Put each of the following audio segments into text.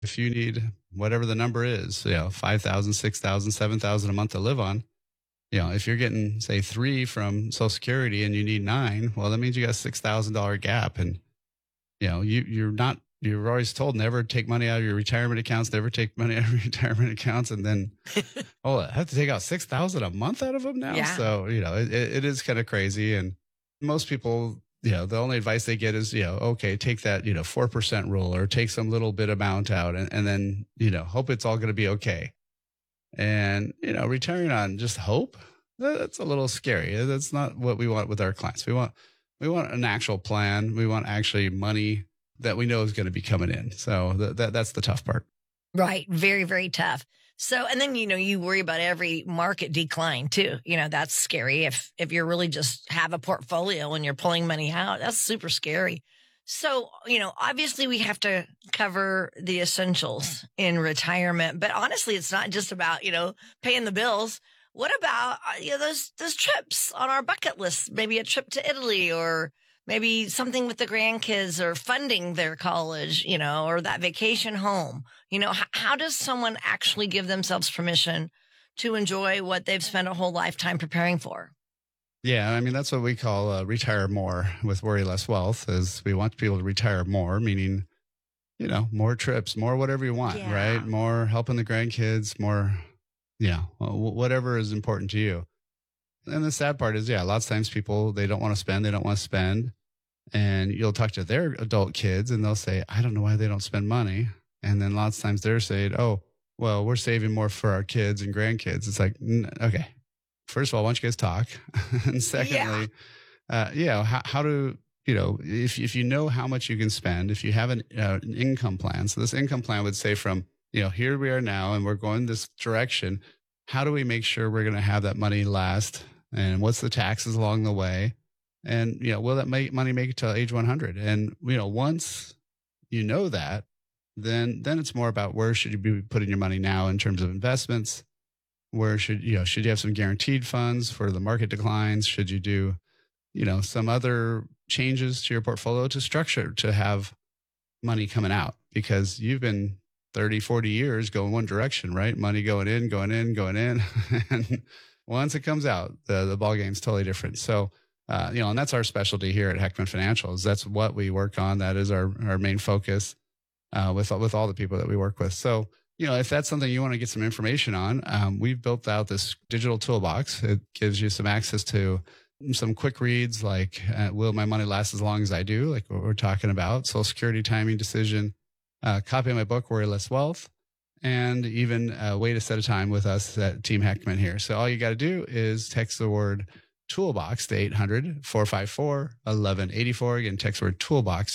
if you need whatever the number is, 5,000, 6,000, 7,000 a month to live on, if you're getting, say, 3 from Social Security and you need 9, well, that means you got a $6,000 gap. And, you're always told never take money out of your retirement accounts, never take money out of your retirement accounts. And then, I have to take out 6,000 a month out of them now. Yeah. So, it is kind of crazy. And most people, the only advice they get is, okay, take that, 4% rule or take some little bit amount out and then, hope it's all going to be okay. And, retiring on just hope, that's a little scary. That's not what we want with our clients. We want an actual plan. We want actually money that we know is going to be coming in. So that's the tough part. Right. Very, very tough. So, and then, you worry about every market decline too. That's scary. If you're really just have a portfolio and you're pulling money out, that's super scary. So, obviously we have to cover the essentials in retirement, but honestly, it's not just about, paying the bills. What about, those trips on our bucket list? Maybe a trip to Italy or maybe something with the grandkids or funding their college, or that vacation home. How does someone actually give themselves permission to enjoy what they've spent a whole lifetime preparing for? Yeah, that's what we call retire more with Worry Less Wealth, is we want people to retire more, meaning, more trips, more whatever you want, right? More helping the grandkids, more, whatever is important to you. And the sad part is, lots of times people, they don't want to spend. And you'll talk to their adult kids and they'll say, I don't know why they don't spend money. And then lots of times they're saying, oh, well, we're saving more for our kids and grandkids. It's like, okay, first of all, why don't you guys talk? And secondly, how do, if you know how much you can spend, if you have an income plan. So this income plan would say from, here we are now and we're going this direction. How do we make sure we're going to have that money last? And what's the taxes along the way? And, will that money make it to age 100? And, once you know that, then it's more about where should you be putting your money now in terms of investments? Where should you have some guaranteed funds for the market declines? Should you do, some other changes to your portfolio to structure to have money coming out? Because you've been 30, 40 years going one direction, right? Money going in. And once it comes out, the ball game's totally different. So, and that's our specialty here at Heckman Financials. That's what we work on. That is our main focus with all the people that we work with. So, if that's something you want to get some information on, we've built out this digital toolbox. It gives you some access to some quick reads like, will my money last as long as I do? Like what we're talking about, Social Security timing decision, copy of my book, Worry Less Wealth, and even wait a set of time with us at Team Heckman here. So all you got to do is text the word toolbox to 800-454-1184. Again, text the word toolbox,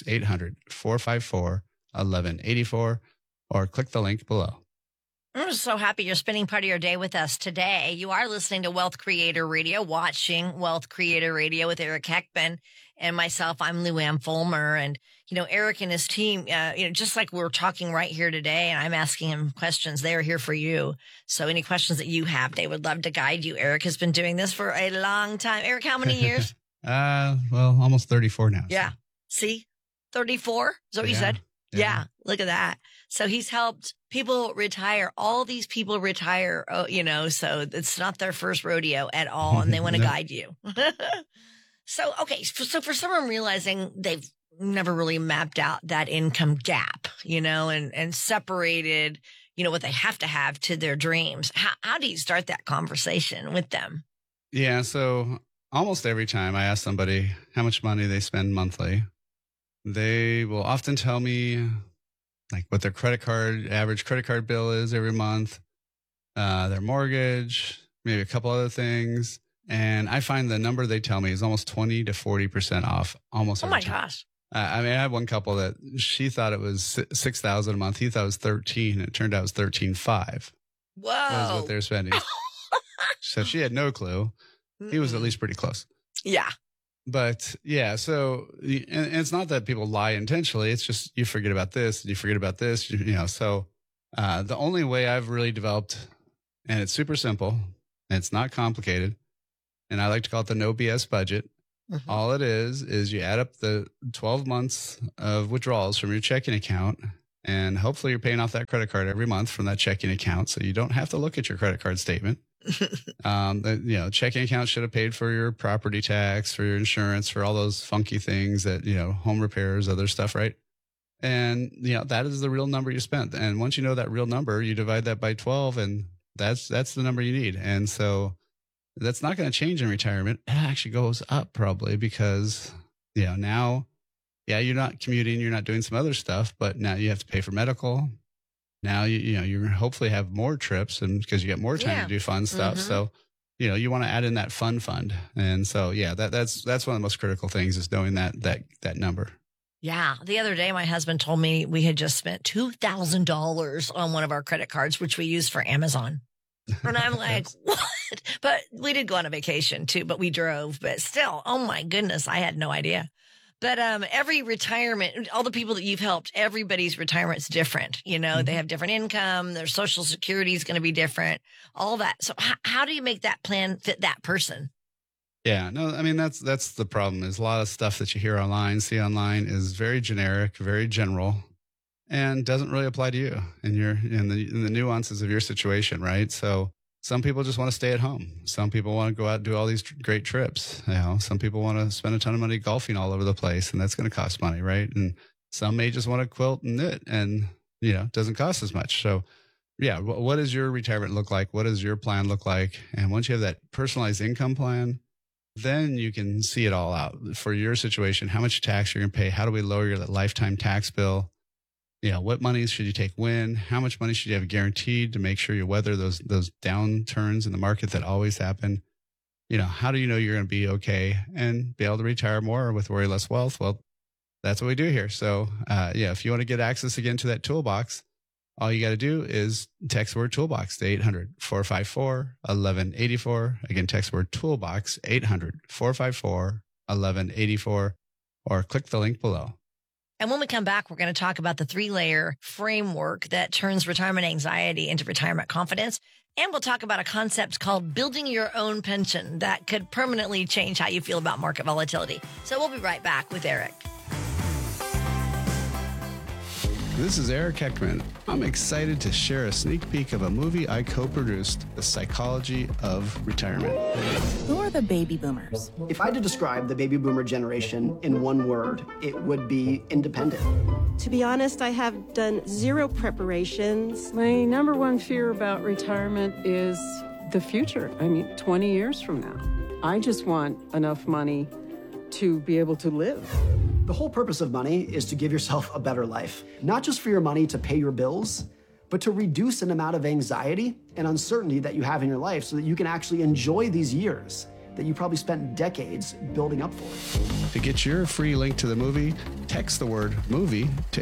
800-454-1184, or click the link below. I'm so happy you're spending part of your day with us today. You are listening to Wealth Creator Radio, watching Wealth Creator Radio with Eric Heckman and myself. I'm Lou Ann Fulmer. And, Eric and his team, just like we're talking right here today, and I'm asking him questions, they are here for you. So any questions that you have, they would love to guide you. Eric has been doing this for a long time. Eric, how many years? Almost 34 now. Yeah. So. See? 34? Is that what you said? Yeah. Look at that. So he's helped people retire. All these people retire, so it's not their first rodeo at all. And they want to guide you. So, okay. So for someone realizing they've never really mapped out that income gap, and separated, what they have to have to their dreams, how do you start that conversation with them? Yeah. So almost every time I ask somebody how much money they spend monthly, they will often tell me like what their average credit card bill is every month, their mortgage, maybe a couple other things. And I find the number they tell me is almost 20 to 40% off almost every time. Gosh. I had one couple that she thought it was $6,000 a month. He thought it was 13. And it turned out it was 13.5. Whoa. Was what they're spending. So she had no clue. He was at least pretty close. Yeah. But yeah, so, and it's not that people lie intentionally. It's just, you forget about this and you forget about this, so, the only way I've really developed, and it's super simple and it's not complicated. And I like to call it the no BS budget. Mm-hmm. All it is you add up the 12 months of withdrawals from your checking account And hopefully you're paying off that credit card every month from that checking account. So you don't have to look at your credit card statement. Checking account should have paid for your property tax, for your insurance, for all those funky things that, home repairs, other stuff, right? And, that is the real number you spent. And once you know that real number, you divide that by 12 and that's the number you need. And so that's not going to change in retirement. It actually goes up probably because, now, you're not commuting, you're not doing some other stuff, but now you have to pay for medical. Now, you hopefully have more trips and because you get more time to do fun stuff. Mm-hmm. So, you want to add in that fun fund. And so, that's one of the most critical things is knowing that number. Yeah. The other day, my husband told me we had just spent $2,000 on one of our credit cards, which we use for Amazon. And I'm like, what? But we did go on a vacation too, but we drove. But still, oh my goodness, I had no idea. But every retirement, all the people that you've helped, everybody's retirement's different. Mm-hmm. They have different income. Their Social Security is going to be different, all that. So how do you make that plan fit that person? Yeah, no, I mean, that's the problem is a lot of stuff that you see online is very generic, very general, and doesn't really apply to you and in the nuances of your situation, right? So some people just want to stay at home. Some people want to go out and do all these great trips. Some people want to spend a ton of money golfing all over the place, and that's going to cost money, right? And some may just want to quilt and knit, and it doesn't cost as much. So, what does your retirement look like? What does your plan look like? And once you have that personalized income plan, then you can see it all out for your situation. How much tax you're going to pay? How do we lower your lifetime tax bill? What monies should you take when? How much money should you have guaranteed to make sure you weather those downturns in the market that always happen? How do you know you're going to be okay and be able to retire more with worry less wealth? Well, that's what we do here. So, if you want to get access again to that toolbox, all you got to do is text the word toolbox to 800-454-1184. Again, text the word toolbox, 800-454-1184, or click the link below. And when we come back, we're going to talk about the 3-layer framework that turns retirement anxiety into retirement confidence. And we'll talk about a concept called building your own pension that could permanently change how you feel about market volatility. So we'll be right back with Eric. This is Eric Heckman. I'm excited to share a sneak peek of a movie I co-produced, The Psychology of Retirement. Who are the baby boomers? If I had to describe the baby boomer generation in one word, it would be independent. To be honest, I have done zero preparations. My number one fear about retirement is the future. 20 years from now. I just want enough money to be able to live. The whole purpose of money is to give yourself a better life. Not just for your money to pay your bills, but to reduce an amount of anxiety and uncertainty that you have in your life so that you can actually enjoy these years that you probably spent decades building up for. To get your free link to the movie, text the word movie to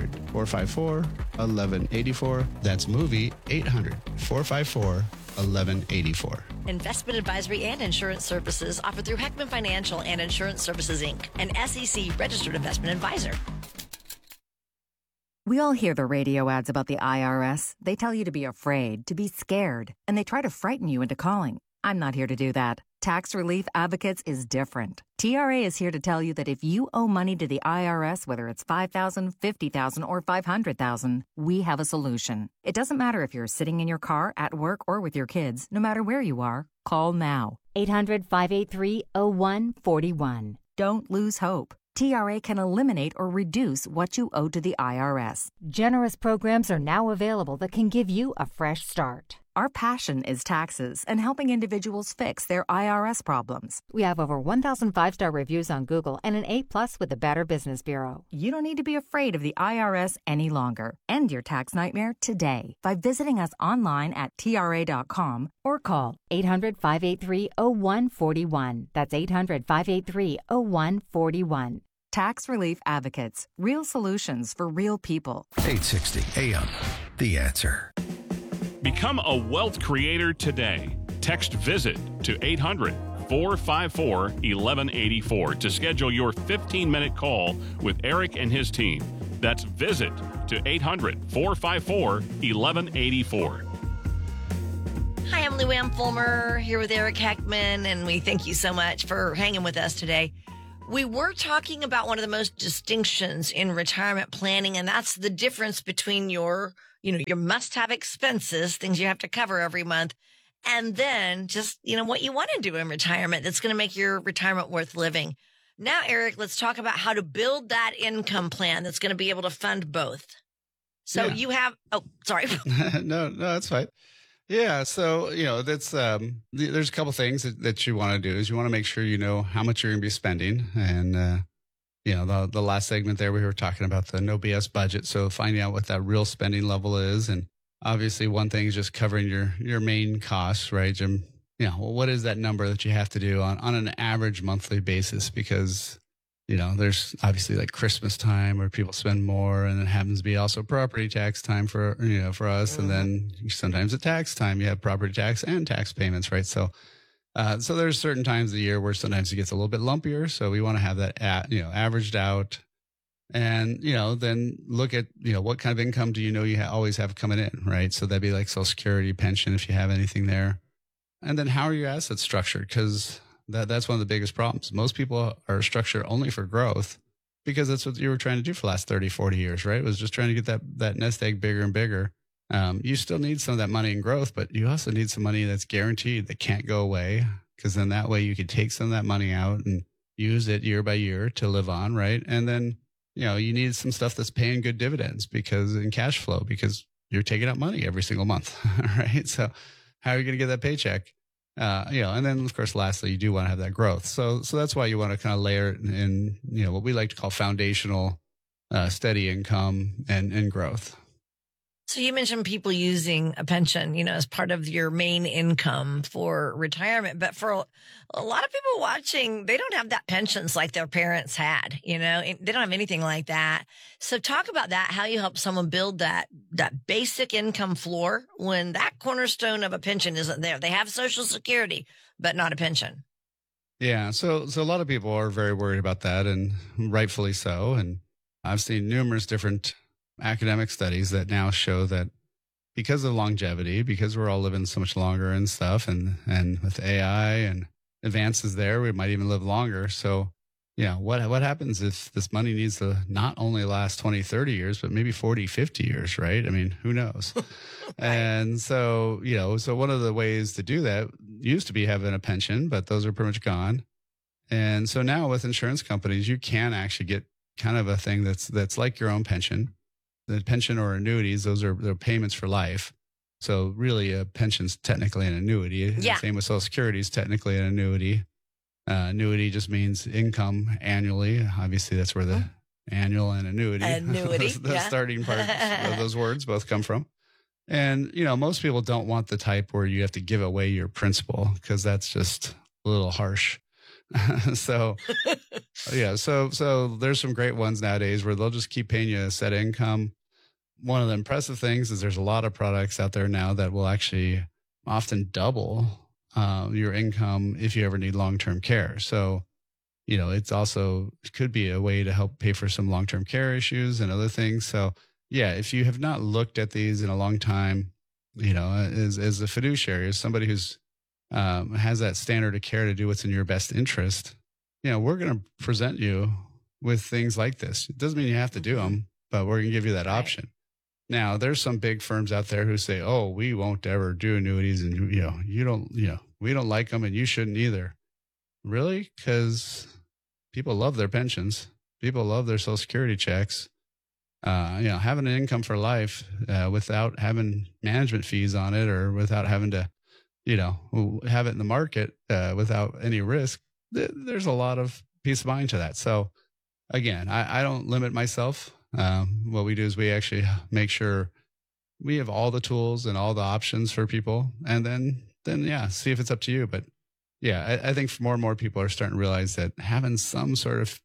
800-454-1184. That's movie, 800-454-1184. Investment advisory and insurance services offered through Heckman Financial and Insurance Services, Inc., an SEC registered investment advisor. We all hear the radio ads about the IRS. They tell you to be afraid, to be scared, and they try to frighten you into calling. I'm not here to do that. Tax Relief Advocates is different. TRA is here to tell you that if you owe money to the IRS, whether it's $5,000, $50,000, or $500,000, we have a solution. It doesn't matter if you're sitting in your car, at work, or with your kids. No matter where you are, call now. 800-583-0141. Don't lose hope. TRA can eliminate or reduce what you owe to the IRS. Generous programs are now available that can give you a fresh start. Our passion is taxes and helping individuals fix their IRS problems. We have over 1,000 5-star reviews on Google and an A+ with the Better Business Bureau. You don't need to be afraid of the IRS any longer. End your tax nightmare today by visiting us online at TRA.com or call 800-583-0141. That's 800-583-0141. Tax Relief Advocates. Real solutions for real people. 860 AM. The Answer. Become a wealth creator today. Text VISIT to 800-454-1184 to schedule your 15-minute call with Eric and his team. That's VISIT to 800-454-1184. Hi, I'm Lou Ann Fulmer here with Eric Heckman, and we thank you so much for hanging with us today. We were talking about one of the most distinctions in retirement planning, and that's the difference between your must-have expenses, things you have to cover every month, and then just, what you want to do in retirement that's going to make your retirement worth living. Now, Eric, let's talk about how to build that income plan that's going to be able to fund both. So you have, sorry. No, that's fine. Yeah. So, that's, there's a couple things that you want to do is you want to make sure you know how much you're going to be spending. And, the last segment there, we were talking about the no BS budget. So finding out what that real spending level is. And obviously one thing is just covering your main costs, right, Jim? What is that number that you have to do on an average monthly basis? Because, there's obviously like Christmas time where people spend more, and it happens to be also property tax time for us. And then sometimes at tax time, you have property tax and tax payments, right? So there's certain times of the year where sometimes it gets a little bit lumpier. So we want to have that averaged out, and, then look at, what kind of income do you always have coming in, right? So that'd be like Social Security, pension, if you have anything there. And then how are your assets structured? Because that's one of the biggest problems. Most people are structured only for growth because that's what you were trying to do for the last 30, 40 years, right? It was just trying to get that nest egg bigger and bigger. You still need some of that money in growth, but you also need some money that's guaranteed, that can't go away, because then that way you could take some of that money out and use it year by year to live on, right? And then, you need some stuff that's paying good dividends in cash flow, because you're taking out money every single month, right? So how are you going to get that paycheck? And then of course, lastly, you do want to have that growth. So that's why you want to kind of layer it in, what we like to call foundational, steady income and growth. So you mentioned people using a pension, as part of your main income for retirement. But for a lot of people watching, they don't have that pensions like their parents had, they don't have anything like that. So talk about that, how you help someone build that basic income floor when that cornerstone of a pension isn't there. They have Social Security, but not a pension. Yeah. So a lot of people are very worried about that, and rightfully so. And I've seen numerous different academic studies that now show that because of longevity, because we're all living so much longer and stuff, and with AI and advances there, we might even live longer. So, what happens if this money needs to not only last 20, 30 years, but maybe 40, 50 years, right? I mean, who knows? Right. And so, so one of the ways to do that used to be having a pension, but those are pretty much gone. And so now with insurance companies, you can actually get kind of a thing that's like your own pension. The pension or annuities, they're payments for life. So really a pension's technically an annuity. Yeah. Same with Social Security is technically an annuity. Annuity just means income annually. Obviously, that's where the annual and annuity. The starting part of those words both come from. And, most people don't want the type where you have to give away your principal, because that's just a little harsh. So there's some great ones nowadays where they'll just keep paying you a set income. One of the impressive things is there's a lot of products out there now that will actually often double your income if you ever need long-term care. So, it could be a way to help pay for some long-term care issues and other things. So yeah, if you have not looked at these in a long time, as a fiduciary, as somebody who's has that standard of care to do what's in your best interest, we're going to present you with things like this. It doesn't mean you have to do them, but we're going to give you that option. Now, there's some big firms out there who say, "Oh, we won't ever do annuities, and we don't like them, and you shouldn't either." Really? Because people love their pensions, people love their Social Security checks. Having an income for life without having management fees on it, or without having to have it in the market without any risk, there's a lot of peace of mind to that. So again, I don't limit myself. What we do is we actually make sure we have all the tools and all the options for people, and then see if it's up to you. But yeah, I think more and more people are starting to realize that having some sort of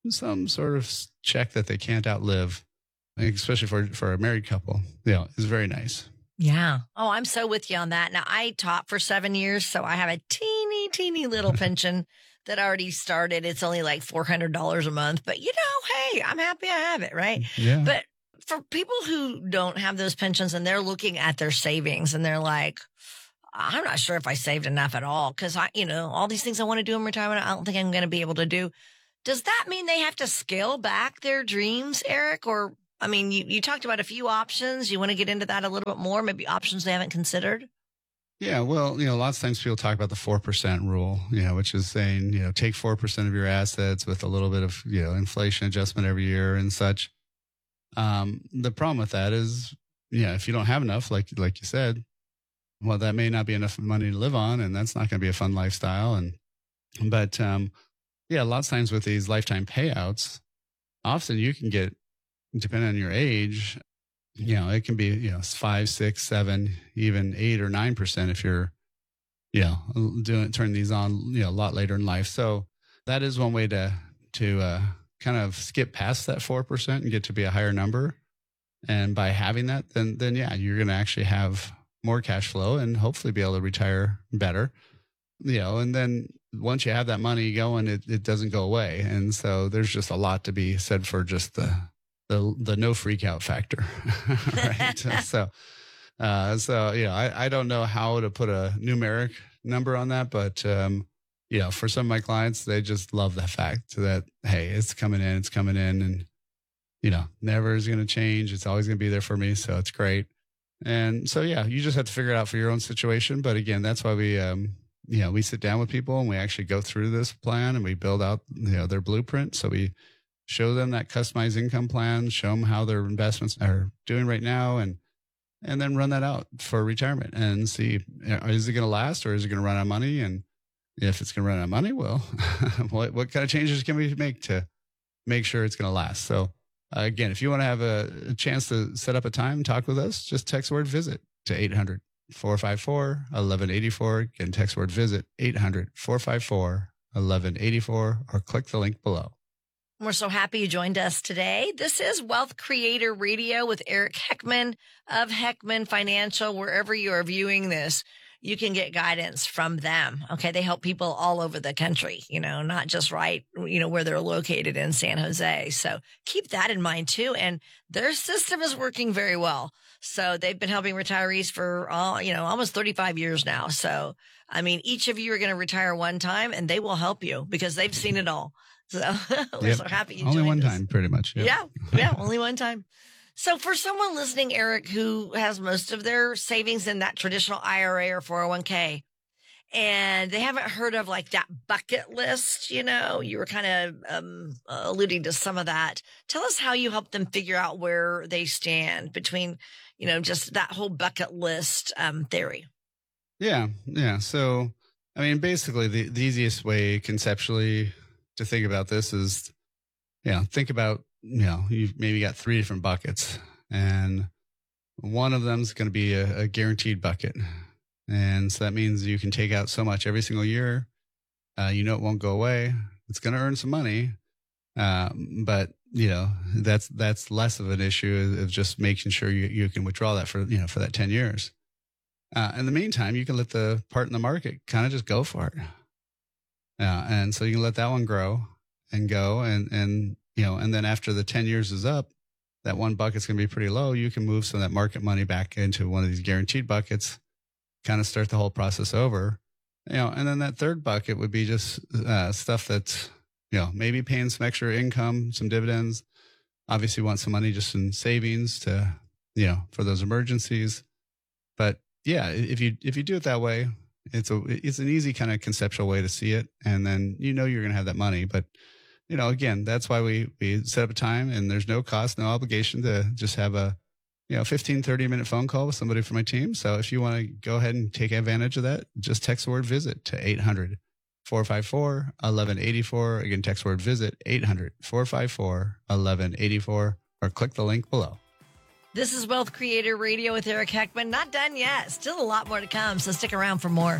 check that they can't outlive, especially for a married couple, is very nice. Yeah. Oh, I'm so with you on that. Now, I taught for 7 years, so I have a teeny little pension that already started. It's only like $400 a month, but hey, I'm happy I have it, right? Yeah. But for people who don't have those pensions and they're looking at their savings and they're like, I'm not sure if I saved enough at all, because all these things I want to do in retirement, I don't think I'm going to be able to do. Does that mean they have to scale back their dreams, Eric? Or, I mean, you talked about a few options. You want to get into that a little bit more, maybe options they haven't considered? Yeah, well, lots of times people talk about the 4% rule, which is saying, take 4% of your assets with a little bit of, inflation adjustment every year and such. The problem with that is, if you don't have enough, like you said, well, that may not be enough money to live on, and that's not going to be a fun lifestyle. But lots of times with these lifetime payouts, often you can get, depending on your age, it can be, 5, 6, 7, even 8 or 9% if you're, turn these on, a lot later in life. So that is one way to kind of skip past that 4% and get to be a higher number. And by having that, then you're going to actually have more cash flow and hopefully be able to retire better, and then once you have that money going, it doesn't go away. And so there's just a lot to be said for just the no freak out factor. Right. So I don't know how to put a numeric number on that, but, for some of my clients, they just love the fact that, hey, it's coming in and, never is going to change. It's always going to be there for me. So it's great. And so, you just have to figure it out for your own situation. But again, that's why we sit down with people and we actually go through this plan and we build out, their blueprint. So we show them that customized income plan, show them how their investments are doing right now, and then run that out for retirement and see, is it going to last or is it going to run out of money? And if it's going to run out of money, well, what kind of changes can we make to make sure it's going to last? So again, if you want to have a chance to set up a time and talk with us, just text the word visit to 800-454-1184. Again, text the word visit 800-454-1184 or click the link below. We're so happy you joined us today. This is Wealth Creator Radio with Eric Heckman of Heckman Financial. Wherever you are viewing this, you can get guidance from them. Okay. They help people all over the country, not just where they're located in San Jose. So keep that in mind too. And their system is working very well. So they've been helping retirees for, almost 35 years now. So, I mean, each of you are going to retire one time and they will help you because they've seen it all. So we're so happy you only joined one us. Time, pretty much. Yeah, only one time. So for someone listening, Eric, who has most of their savings in that traditional IRA or 401k, and they haven't heard of like that bucket list, you were kind of alluding to some of that. Tell us how you help them figure out where they stand between, just that whole bucket list theory. Yeah. So, I mean, basically the easiest way conceptually to think about this is, think about, you've maybe got 3 different buckets and one of them is going to be a guaranteed bucket. And so that means you can take out so much every single year. It won't go away. It's going to earn some money. But that's less of an issue of just making sure you can withdraw that for that 10 years. In the meantime, you can let the part in the market kind of just go for it. And so you can let that one grow and go and then after the 10 years is up, that one bucket's going to be pretty low. You can move some of that market money back into one of these guaranteed buckets, kind of start the whole process over, and then that third bucket would be just stuff that's, maybe paying some extra income, some dividends. Obviously want some money just in savings to, for those emergencies. But yeah, if you do it that way, it's an easy kind of conceptual way to see it. And then, you're going to have that money, but again, that's why we set up a time and there's no cost, no obligation to just have a, 15, 30-minute phone call with somebody from my team. So if you want to go ahead and take advantage of that, just text the word visit to 800-454-1184. Again, text the word visit 800-454-1184 or click the link below. This is Wealth Creator Radio with Eric Heckman. Not done yet. Still a lot more to come. So stick around for more.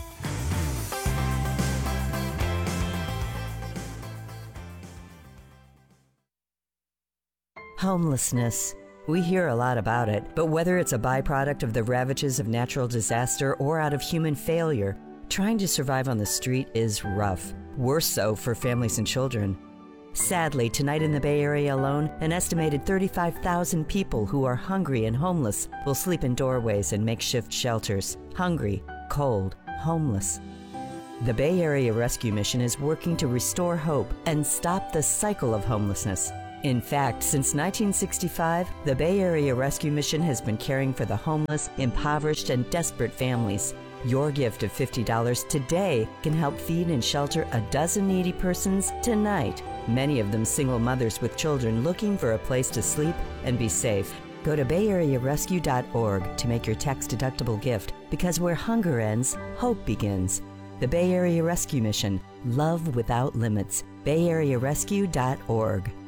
Homelessness. We hear a lot about it, but whether it's a byproduct of the ravages of natural disaster or out of human failure, trying to survive on the street is rough. Worse so for families and children. Sadly, tonight in the Bay Area alone, an estimated 35,000 people who are hungry and homeless will sleep in doorways and makeshift shelters. Hungry, cold, homeless. The Bay Area Rescue Mission is working to restore hope and stop the cycle of homelessness. In fact, since 1965, the Bay Area Rescue Mission has been caring for the homeless, impoverished, and desperate families. Your gift of $50 today can help feed and shelter a dozen needy persons tonight, many of them single mothers with children looking for a place to sleep and be safe. Go to bayarearescue.org to make your tax-deductible gift, because where hunger ends, hope begins. The Bay Area Rescue Mission. Love without limits. bayarearescue.org.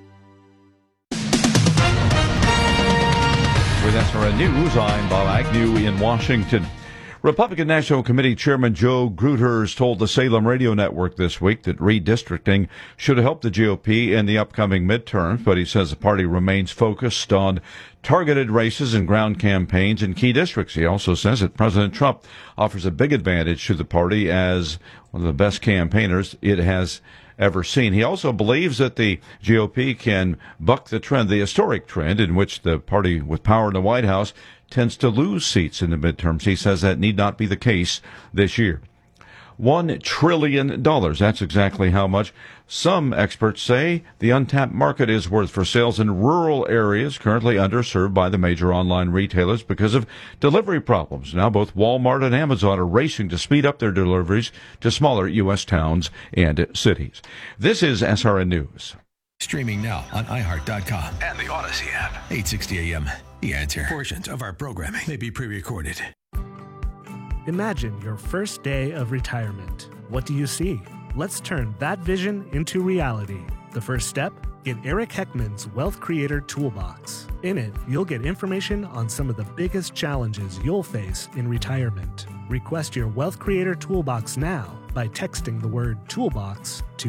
With SRN News, I'm Bob Agnew in Washington. Republican National Committee Chairman Joe Gruters told the Salem Radio Network this week that redistricting should help the GOP in the upcoming midterms, but he says the party remains focused on targeted races and ground campaigns in key districts. He also says that President Trump offers a big advantage to the party as one of the best campaigners it has ever seen. He also believes that the GOP can buck the trend, the historic trend in which the party with power in the White House tends to lose seats in the midterms. He says that need not be the case this year. $1 trillion. That's exactly how much some experts say the untapped market is worth for sales in rural areas currently underserved by the major online retailers because of delivery problems. Now both Walmart and Amazon are racing to speed up their deliveries to smaller U.S. towns and cities. This is SRN News. Streaming now on iHeart.com and the Odyssey app. 8:60 a.m. The Answer. Portions of our programming may be pre-recorded. Imagine your first day of retirement. What do you see? Let's turn that vision into reality. The first step? Get Eric Heckman's Wealth Creator Toolbox. In it, you'll get information on some of the biggest challenges you'll face in retirement. Request your Wealth Creator Toolbox now by texting the word Toolbox to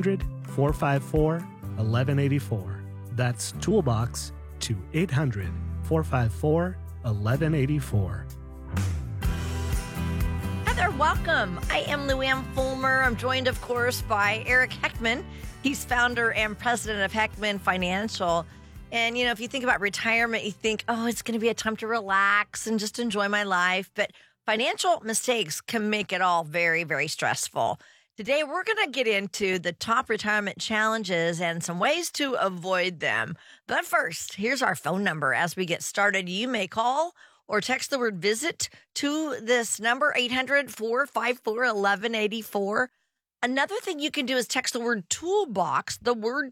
800-454-1184. That's Toolbox to 800-454-1184. Hi there, welcome. I am Luann Fulmer. I'm joined, of course, by Eric Heckman. He's founder and president of Heckman Financial. And, you know, if you think about retirement, you think, oh, it's going to be a time to relax and just enjoy my life. But financial mistakes can make it all very, very stressful. Today, we're going to get into the top retirement challenges and some ways to avoid them. But first, here's our phone number. As we get started, you may call or text the word visit to this number, 800-454-1184. Another thing you can do is text the word toolbox, to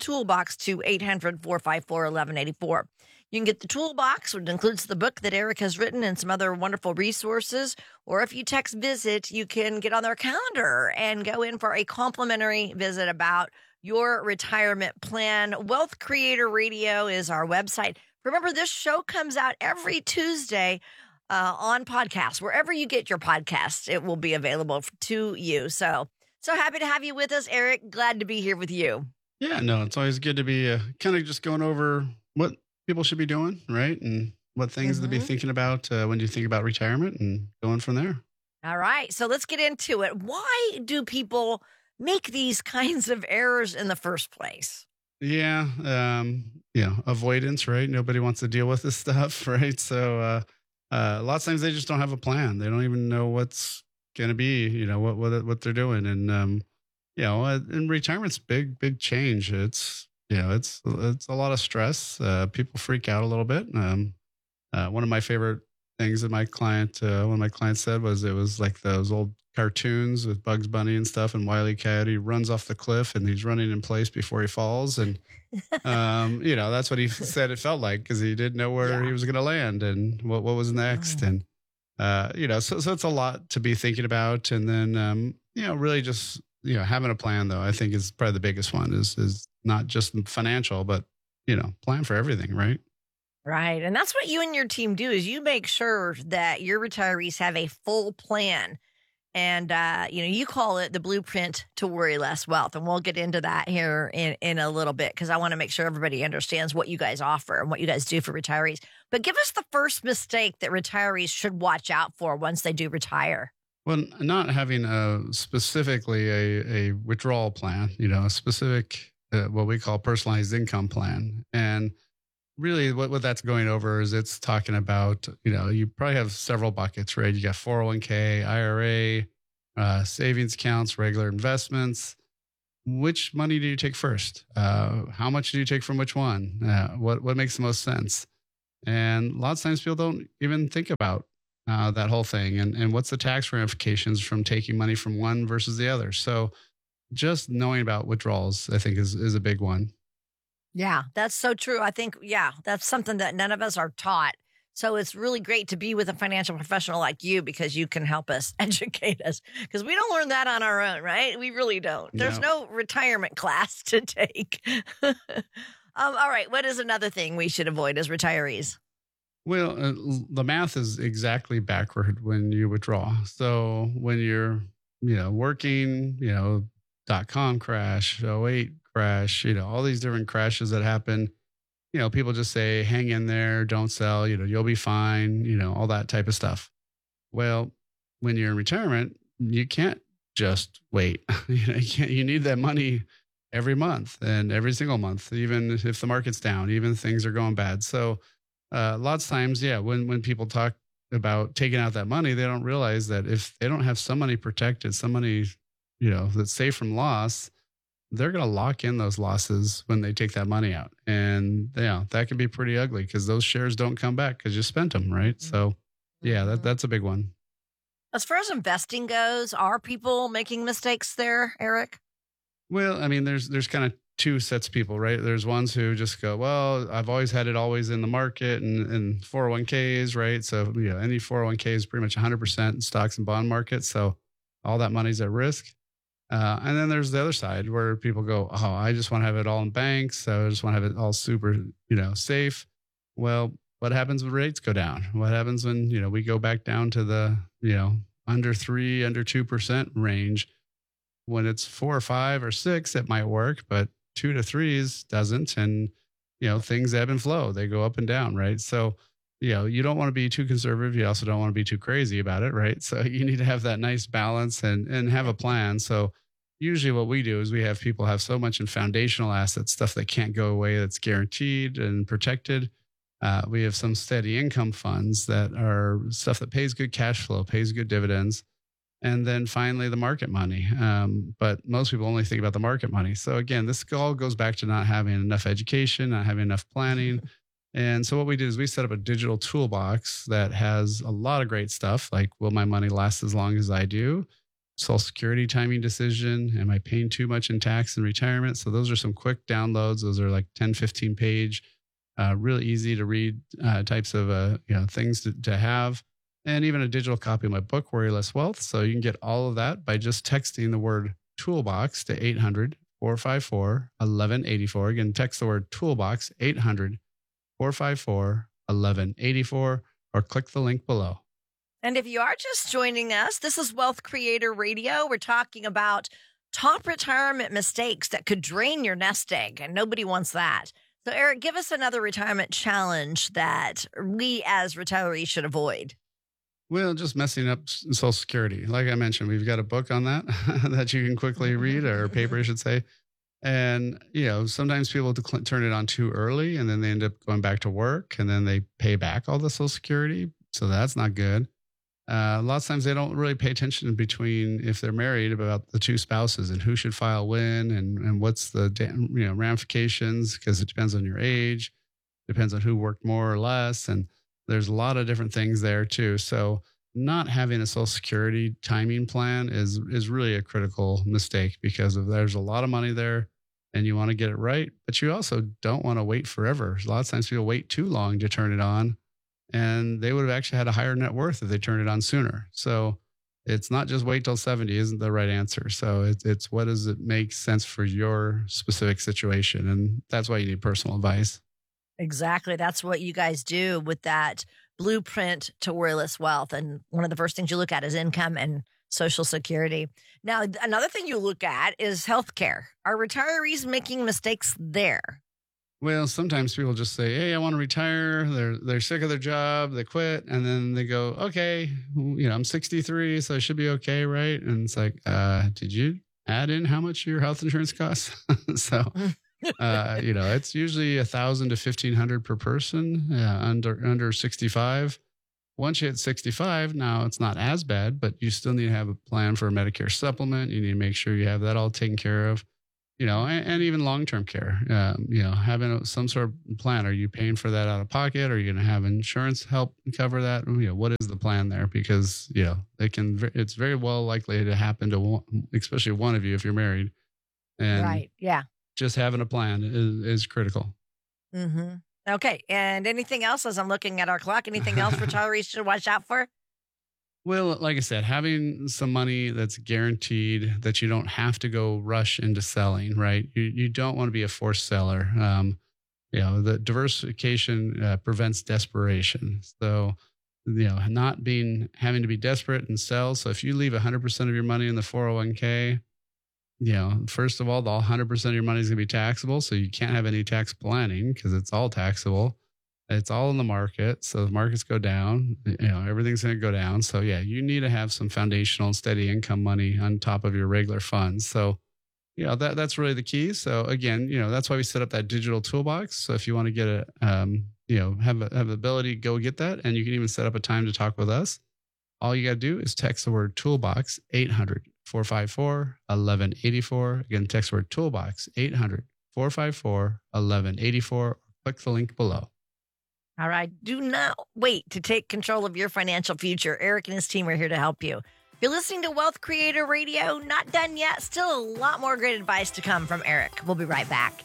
800-454-1184. You can get the toolbox, which includes the book that Eric has written and some other wonderful resources. Or if you text visit, you can get on their calendar and go in for a complimentary visit about your retirement plan. Wealth Creator Radio is our website. Remember, this show comes out every Tuesday on podcast. Wherever you get your podcasts, it will be available to you. So happy to have you with us, Eric. Glad to be here with you. Yeah, no, it's always good to be kind of just going over what people should be doing, right? And what things to be thinking about when you think about retirement and going from there. All right. So let's get into it. Why do people make these kinds of errors in the first place? Yeah. Avoidance, right? Nobody wants to deal with this stuff, right? So lots of times they just don't have a plan. They don't even know what's going to be, what they're doing. And, in retirement's big change. It's a lot of stress. People freak out a little bit. One of my favorite things that one of my clients said was it was like those old cartoons with Bugs Bunny and stuff, and Wile E. Coyote runs off the cliff and he's running in place before he falls. And, that's what he said it felt like, because he didn't know where he was going to land and what was next. And, so it's a lot to be thinking about. And then, really just, having a plan, though, I think is probably the biggest one is not just financial, but, plan for everything, right? Right. And that's what you and your team do, is you make sure that your retirees have a full plan. And, you call it the blueprint to worry less wealth. And we'll get into that here in a little bit, because I want to make sure everybody understands what you guys offer and what you guys do for retirees. But give us the first mistake that retirees should watch out for once they do retire. Well, not having specifically a withdrawal plan, a specific, what we call personalized income plan. And really what that's going over is it's talking about, you probably have several buckets, right? You got 401k, IRA, savings accounts, regular investments. Which money do you take first? How much do you take from which one? What makes the most sense? And lots of times people don't even think about that whole thing. And what's the tax ramifications from taking money from one versus the other? So just knowing about withdrawals, I think, is a big one. Yeah, that's so true. I think, that's something that none of us are taught. So it's really great to be with a financial professional like you because you can help us, educate us, because we don't learn that on our own, right? We really don't. There's no retirement class to take. All right. What is another thing we should avoid as retirees? Well, the math is exactly backward when you withdraw. So when you're, working, .com crash, '08 crash, all these different crashes that happen. People just say, hang in there, don't sell, you'll be fine, all that type of stuff. Well, when you're in retirement, you can't just wait. You need that money every month and every single month, even if the market's down, even if things are going bad. So lots of times, when people talk about taking out that money, they don't realize that if they don't have some money protected, some money, that's safe from loss, they're going to lock in those losses when they take that money out. And that can be pretty ugly because those shares don't come back because you spent them, right? So that's a big one. As far as investing goes, are people making mistakes there, Eric? Well, I mean, there's kind of two sets of people, right? There's ones who just go, well, I've always had it always in the market and 401ks, right? So, any 401k is pretty much 100% in stocks and bond markets. So all that money's at risk. And then there's the other side where people go, oh, I just want to have it all in banks. So I just want to have it all super, safe. Well, what happens when rates go down? What happens when, we go back down to the, under 2% range? When it's 4 or 5 or 6, it might work, but 2 to 3s doesn't. And, things ebb and flow. They go up and down, right? So, you don't want to be too conservative. You also don't want to be too crazy about it, right? So you need to have that nice balance and have a plan. So usually what we do is we have people have so much in foundational assets, stuff that can't go away, that's guaranteed and protected. We have some steady income funds that are stuff that pays good cash flow, pays good dividends. And then finally the market money. But most people only think about the market money. So again, this all goes back to not having enough education, not having enough planning. And so what we did is we set up a digital toolbox that has a lot of great stuff like, will my money last as long as I do? Social Security timing decision. Am I paying too much in tax in retirement? So those are some quick downloads. Those are like 10, 15 page, really easy to read types of things to have. And even a digital copy of my book, Worry Less Wealth. So you can get all of that by just texting the word toolbox to 800-454-1184. Again, text the word toolbox, 800-454-1184, or click the link below. And if you are just joining us, this is Wealth Creator Radio. We're talking about top retirement mistakes that could drain your nest egg, and nobody wants that. So, Eric, give us another retirement challenge that we as retirees should avoid. Well, just messing up Social Security. Like I mentioned, we've got a book on that that you can quickly read, or a paper, I should say. And, sometimes people turn it on too early and then they end up going back to work and then they pay back all the Social Security. So that's not good. Lots of times they don't really pay attention between if they're married about the two spouses and who should file when and what's the ramifications, because it depends on your age, depends on who worked more or less. And there's a lot of different things there too. So not having a Social Security timing plan is really a critical mistake because there's a lot of money there and you want to get it right, but you also don't want to wait forever. A lot of times people wait too long to turn it on, and they would have actually had a higher net worth if they turned it on sooner. So it's not just wait till 70 isn't the right answer. So it's what does it make sense for your specific situation? And that's why you need personal advice. Exactly. That's what you guys do with that blueprint to Worry Less Wealth. And one of the first things you look at is income and Social Security. Now, another thing you look at is healthcare. Are retirees making mistakes there? Well, sometimes people just say, hey, I want to retire. They're sick of their job. They quit. And then they go, okay, I'm 63, so I should be okay, right? And it's like, did you add in how much your health insurance costs? So, it's usually $1,000 to $1,500 per person under 65. Once you hit 65, now it's not as bad, but you still need to have a plan for a Medicare supplement. You need to make sure you have that all taken care of, and even long-term care, having some sort of plan. Are you paying for that out of pocket? Are you going to have insurance help cover that? What is the plan there? Because, it's very well likely to happen to especially one of you if you're married. And right. Yeah. Just having a plan is critical. Mm-hmm. Okay. And anything else as I'm looking at our clock? Anything else retirees should watch out for? Well, like I said, having some money that's guaranteed that you don't have to go rush into selling, right? You don't want to be a forced seller. The diversification prevents desperation. So, not having to be desperate and sell. So if you leave 100% of your money in the 401k, first of all, the 100% of your money is going to be taxable. So you can't have any tax planning because it's all taxable. It's all in the market. So the markets go down, everything's going to go down. So yeah, you need to have some foundational steady income money on top of your regular funds. So, that's really the key. So again, that's why we set up that digital toolbox. So if you want to get have the ability to go get that, and you can even set up a time to talk with us. All you got to do is text the word toolbox 800-454-1184. Again, text the word toolbox 800-454-1184. Click the link below. All right. Do not wait to take control of your financial future. Eric and his team are here to help you. You're listening to Wealth Creator Radio. Not done yet. Still a lot more great advice to come from Eric. We'll be right back.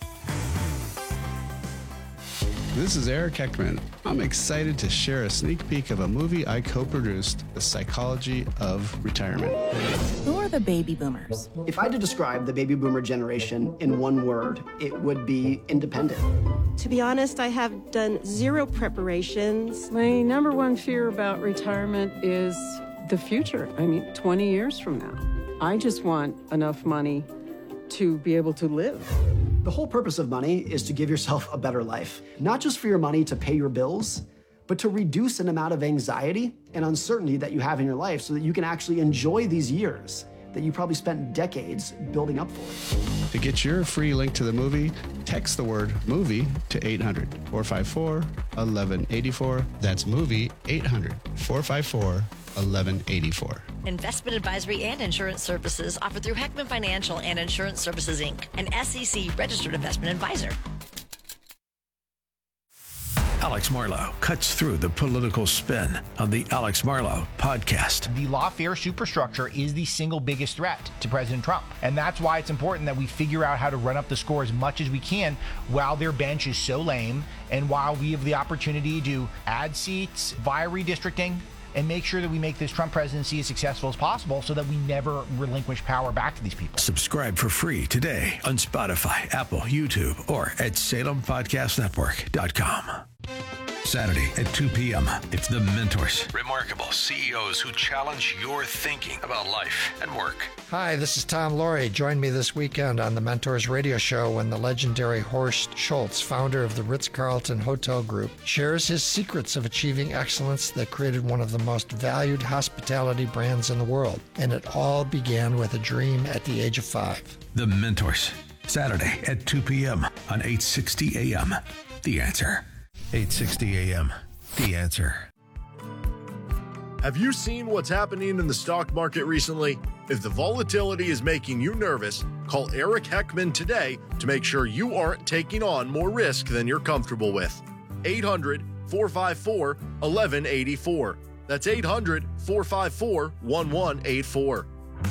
This is Eric Heckman. I'm excited to share a sneak peek of a movie I co-produced, The Psychology of Retirement. Who are the baby boomers? If I had to describe the baby boomer generation in one word, it would be independent. To be honest, I have done zero preparations. My number one fear about retirement is the future. 20 years from now. I just want enough money to be able to live. The whole purpose of money is to give yourself a better life, not just for your money to pay your bills, but to reduce an amount of anxiety and uncertainty that you have in your life so that you can actually enjoy these years that you probably spent decades building up for. To get your free link to the movie, text the word movie to 800-454-1184. That's movie 800-454-1184. Investment advisory and insurance services offered through Heckman Financial and Insurance Services, Inc., an SEC registered investment advisor. Alex Marlow cuts through the political spin on the Alex Marlow podcast. The lawfare superstructure is the single biggest threat to President Trump. And that's why it's important that we figure out how to run up the score as much as we can while their bench is so lame and while we have the opportunity to add seats via redistricting and make sure that we make this Trump presidency as successful as possible so that we never relinquish power back to these people. Subscribe for free today on Spotify, Apple, YouTube, or at SalemPodcastNetwork.com. Saturday at 2 p.m. It's The Mentors. Remarkable CEOs who challenge your thinking about life and work. Hi, this is Tom Laurie. Join me this weekend on The Mentors radio show when the legendary Horst Schultz, founder of the Ritz-Carlton Hotel Group, shares his secrets of achieving excellence that created one of the most valued hospitality brands in the world. And it all began with a dream at the age of 5. The Mentors. Saturday at 2 p.m. on 860 a.m. The Answer. 860 a.m. The Answer. Have you seen what's happening in the stock market recently? If the volatility is making you nervous, call Eric Heckman today to make sure you aren't taking on more risk than you're comfortable with. 800-454-1184. That's 800-454-1184.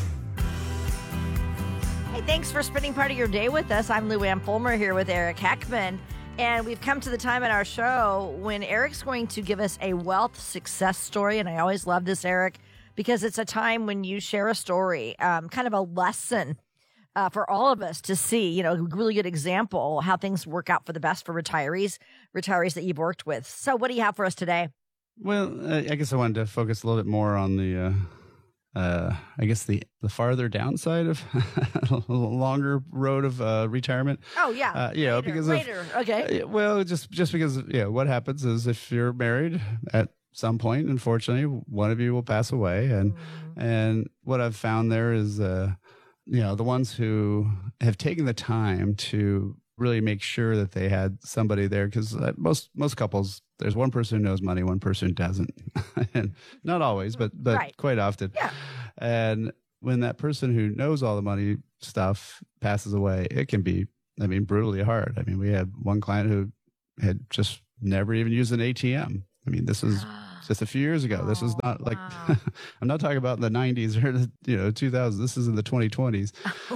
Hey, thanks for spending part of your day with us. I'm Lou Ann Fulmer here with Eric Heckman. And we've come to the time in our show when Eric's going to give us a wealth success story. And I always love this, Eric, because it's a time when you share a story, kind of a lesson for all of us to see, a really good example how things work out for the best for retirees that you've worked with. So what do you have for us today? Well, I guess I wanted to focus a little bit more on the farther downside of a longer road of retirement. Oh yeah, later. Okay. Well, just because what happens is if you're married at some point, unfortunately, one of you will pass away, and what I've found there is the ones who have taken the time to really make sure that they had somebody there, because most couples there's one person who knows money, one person who doesn't. And not always, but Right. quite often. Yeah. And when that person who knows all the money stuff passes away, it can be, brutally hard. We had one client who had just never even used an ATM. this was just a few years ago. This is not like, I'm not talking about the 90s or the 2000s. This is in the 2020s,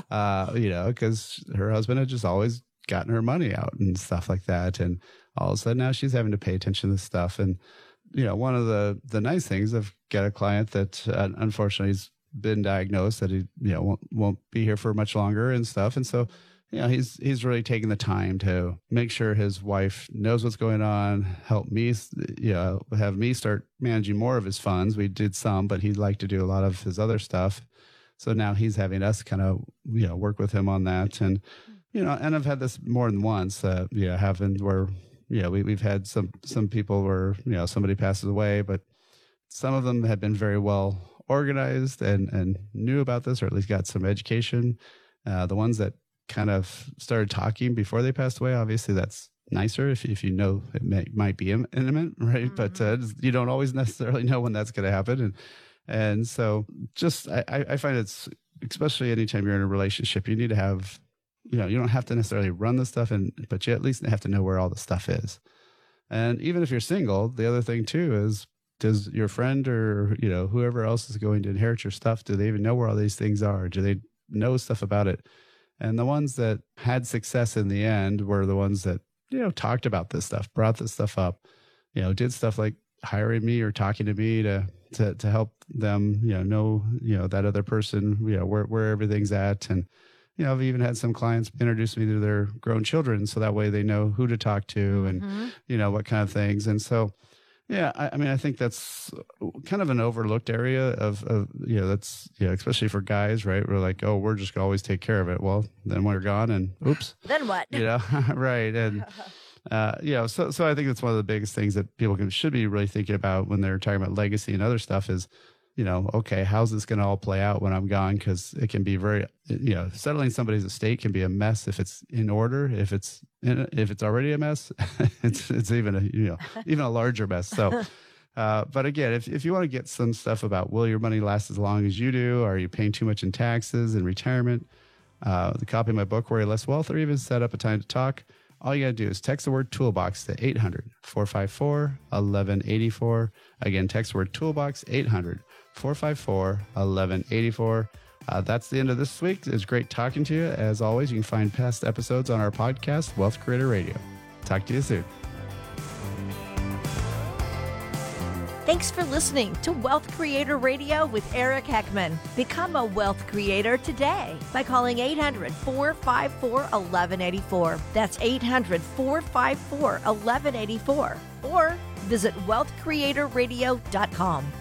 because her husband had just always gotten her money out and stuff like that. And all of a sudden now she's having to pay attention to this stuff. And, one of the nice things, I've got a client that unfortunately has been diagnosed that he, won't be here for much longer and stuff. And so, he's really taking the time to make sure his wife knows what's going on, help me, have me start managing more of his funds. We did some, but he'd like to do a lot of his other stuff. So now he's having us kind of, work with him on that. And, and I've had this more than once, happened where, we've had some people where, somebody passes away, but some of them had been very well organized and knew about this, or at least got some education. The ones that kind of started talking before they passed away, obviously that's nicer if it might be intimate, right? Mm-hmm. But you don't always necessarily know when that's going to happen. And so just, I find it's, especially anytime you're in a relationship, you need to have, you don't have to necessarily run the stuff, but you at least have to know where all the stuff is. And even if you're single, the other thing too is, does your friend or, whoever else is going to inherit your stuff, do they even know where all these things are? Do they know stuff about it? And the ones that had success in the end were the ones that, talked about this stuff, brought this stuff up, did stuff like hiring me or talking to me to help them, know, that other person, where everything's at. And, I've even had some clients introduce me to their grown children, so that way they know who to talk to and, what kind of things. And so, yeah, I think that's kind of an overlooked area of that's, especially for guys, right? We're like, oh, we're just going to always take care of it. Well, then we're gone and oops. Then what? Right. And, so I think that's one of the biggest things that people should be really thinking about when they're talking about legacy and other stuff is, okay, how's this going to all play out when I'm gone? Because it can be very, settling somebody's estate can be a mess if it's in order. If it's already a mess, it's even even a larger mess. So, but again, if you want to get some stuff about will your money last as long as you do? Are you paying too much in taxes and retirement? The copy of my book, Worry Less Wealth, or even set up a time to talk. All you got to do is text the word toolbox to 800-454-1184. Again, text the word toolbox, 800-454-1184. That's the end of this week. It's great talking to you. As always, you can find past episodes on our podcast, Wealth Creator Radio. Talk to you soon. Thanks for listening to Wealth Creator Radio with Eric Heckman. Become a wealth creator today by calling 800-454-1184. That's 800-454-1184. Or visit wealthcreatorradio.com.